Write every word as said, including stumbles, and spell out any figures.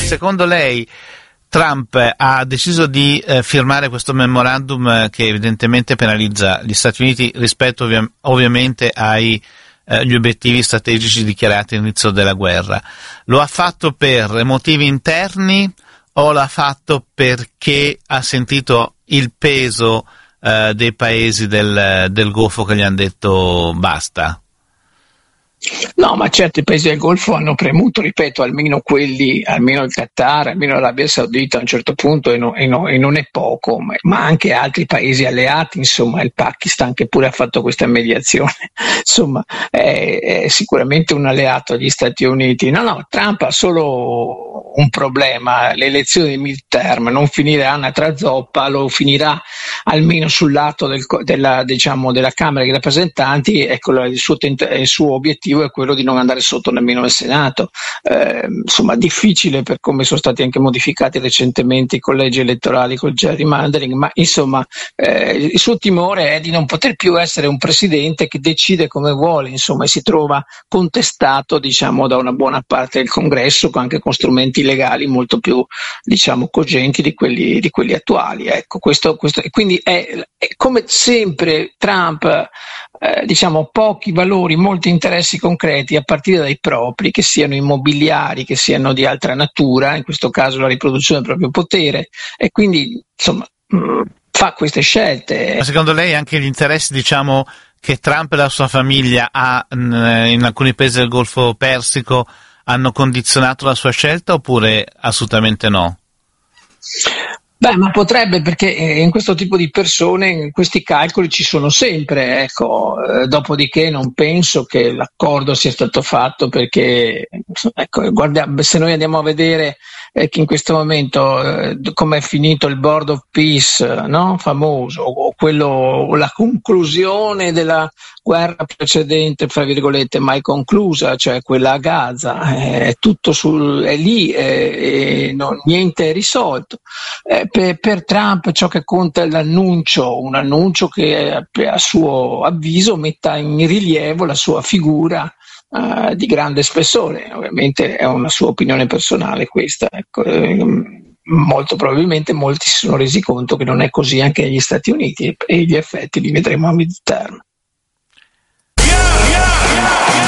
secondo lei Trump ha deciso di eh, firmare questo memorandum eh, che evidentemente penalizza gli Stati Uniti rispetto ovvia- ovviamente ai eh, gli obiettivi strategici dichiarati all'inizio della guerra. Lo ha fatto per motivi interni o l'ha fatto perché ha sentito il peso eh, dei paesi del, del Golfo che gli hanno detto basta? No, ma certo i paesi del Golfo hanno premuto, ripeto, almeno quelli, almeno il Qatar, almeno l'Arabia Saudita a un certo punto, e, no, e, no, e non è poco, ma, ma anche altri paesi alleati, insomma il Pakistan che pure ha fatto questa mediazione, insomma è, è sicuramente un alleato agli Stati Uniti. No, no, Trump ha solo un problema, le elezioni di midterm non finiranno tra zoppa, lo finirà almeno sul lato del, della, diciamo, della Camera dei rappresentanti. Ecco, il suo, tent- il suo obiettivo è quello di non andare sotto nemmeno il Senato. Eh, insomma, difficile per come sono stati anche modificati recentemente i collegi elettorali col gerrymandering, ma insomma eh, il suo timore è di non poter più essere un presidente che decide come vuole, insomma, e si trova contestato, diciamo, da una buona parte del Congresso, anche con strumenti legali molto più, diciamo, cogenti di quelli, di quelli attuali. Ecco, questo, questo, quindi è, è come sempre Trump, eh, diciamo, pochi valori, molti interessi concreti a partire dai propri, che siano immobiliari, che siano di altra natura, in questo caso la riproduzione del proprio potere, e quindi insomma mh, fa queste scelte. Ma secondo lei anche gli interessi, diciamo, che Trump e la sua famiglia ha in, in alcuni paesi del Golfo Persico hanno condizionato la sua scelta oppure assolutamente no? Beh, ma potrebbe, perché in questo tipo di persone questi calcoli ci sono sempre, ecco. Eh, dopodiché non penso che l'accordo sia stato fatto perché, ecco, guarda, se noi andiamo a vedere eh, che in questo momento eh, come è finito il Board of Peace, no? Famoso, o quello, la conclusione della guerra precedente, fra virgolette, mai conclusa, cioè quella a Gaza, è tutto sul, è lì, è, è, non, niente è risolto. Eh, per, per Trump ciò che conta è l'annuncio, un annuncio che a suo avviso metta in rilievo la sua figura uh, di grande spessore. Ovviamente è una sua opinione personale questa, ecco. Eh, molto probabilmente molti si sono resi conto che non è così anche negli Stati Uniti, e gli effetti li vedremo a midterm.